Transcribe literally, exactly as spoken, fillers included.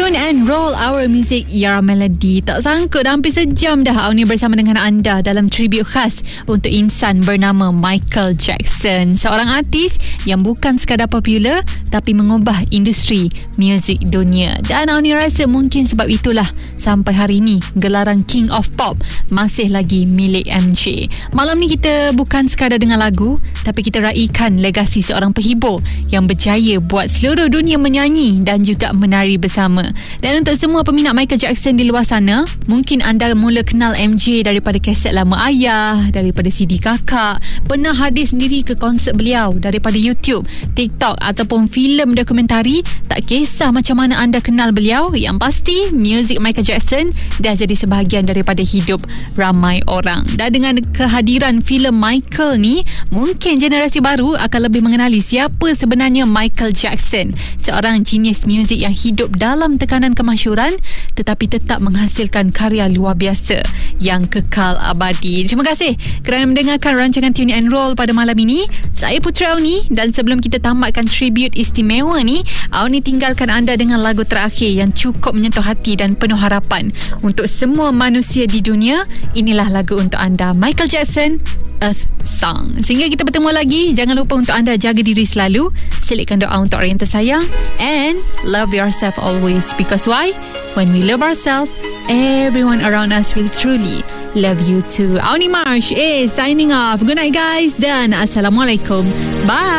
Tune and roll our music, your melody. Tak sangka dah hampir sejam dah Auni bersama dengan anda dalam tribute khas untuk insan bernama Michael Jackson. Seorang artis yang bukan sekadar popular tapi mengubah industri muzik dunia. Dan Auni rasa mungkin sebab itulah sampai hari ini gelaran King of Pop masih lagi milik M J. Malam ni kita bukan sekadar dengar lagu, tapi kita raikan legasi seorang penghibur yang berjaya buat seluruh dunia menyanyi dan juga menari bersama. Dan untuk semua peminat Michael Jackson di luar sana, mungkin anda mula kenal M J daripada kaset lama ayah, daripada C D kakak, pernah hadir sendiri ke konsert beliau daripada YouTube, TikTok ataupun filem dokumentari. Tak kisah macam mana anda kenal beliau, yang pasti muzik Michael Jackson dah jadi sebahagian daripada hidup ramai orang. Dan dengan kehadiran filem Michael ni, mungkin generasi baru akan lebih mengenali siapa sebenarnya Michael Jackson, seorang genius muzik yang hidup dalam tekanan kemasyhuran tetapi tetap menghasilkan karya luar biasa yang kekal abadi. Terima kasih kerana mendengarkan rancangan Tune and Roll pada malam ini. Saya Putra Auni, dan sebelum kita tamatkan tribute istimewa ni, Auni tinggalkan anda dengan lagu terakhir yang cukup menyentuh hati dan penuh harapan untuk semua manusia di dunia. Inilah lagu untuk anda, Michael Jackson, Earth Song. Sehingga kita bertemu lagi, jangan lupa untuk anda jaga diri selalu, selitkan doa untuk orang yang tersayang, and love yourself always, because why? When we love ourselves, everyone around us will truly love you too. Auni Marsh is signing off. Good night guys, dan Assalamualaikum. Bye.